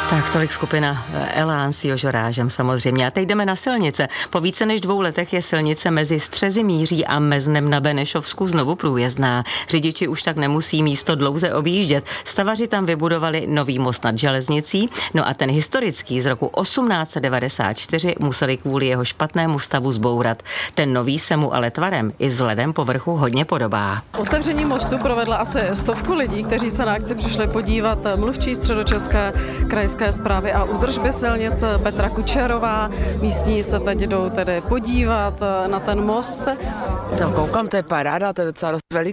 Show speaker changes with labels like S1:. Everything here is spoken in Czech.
S1: Tak tolik skupina Elán s Jožorážem samozřejmě. A teď jdeme na silnice. Po více než 2 letech je silnice mezi Střezimíří a Meznem na Benešovsku znovu průjezdná. Řidiči už tak nemusí místo dlouze objíždět. Stavaři tam vybudovali nový most nad železnicí, no a ten historický z roku 1894 museli kvůli jeho špatnému stavu zbourat. Ten nový se mu ale tvarem i vzhledem povrchu hodně podobá.
S2: Otevření mostu provedla asi 100 lidí, kteří se na akci přišli podívat. Mluvčí Středočeské krajské správy a údržby silnic Petra Kučerová. Místní se teď jdou tedy podívat na ten most.
S3: No koukám, to je paráda, to je docela dost veliký.